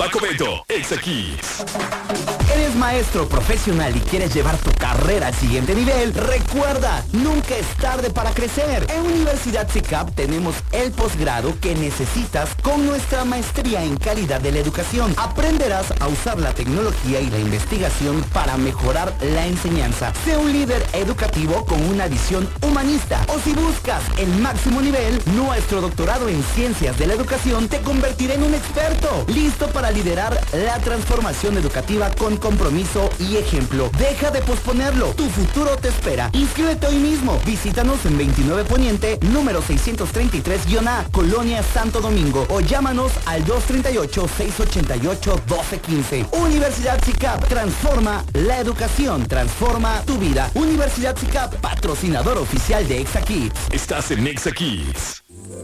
Paco Beto, Exa Kids. ¿Eres maestro profesional y quieres llevar tu carrera al siguiente nivel? Recuerda, nunca es tarde para crecer. En Universidad SICAP tenemos el posgrado que necesitas con nuestra maestría en calidad de la educación. Aprenderás a usar la tecnología y la investigación para mejorar la enseñanza. Sé un líder educativo con una visión humanista. O si buscas el máximo nivel, nuestro doctorado en Ciencias de la Educación te convertirá en un experto, listo para liderar la transformación educativa con compromiso y ejemplo. Deja de posponerlo, tu futuro te espera. Inscríbete hoy mismo. Visítanos en 29 Poniente, número 633-A, Colonia Santo Domingo, o llámanos al 238-688-1215. Universidad SICAP, transforma la educación, transforma tu vida. Universidad SICAP, patrocinador oficial de Exa Kids. Estás en Exa Kids.